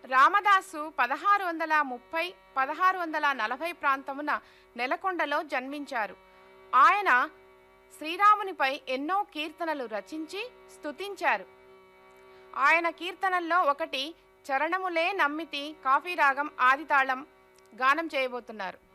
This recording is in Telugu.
రామదాసు 1630 1640 ప్రాంతమున నెలకొండలో జన్మించారు. ఆయన శ్రీరామునిపై ఎన్నో కీర్తనలు రచించి స్తుతించారు. ఆయన కీర్తనల్లో ఒకటి చరణములే నమ్మితి కాఫీ రాగం ఆదితాళం గానం చేయబోతున్నారు.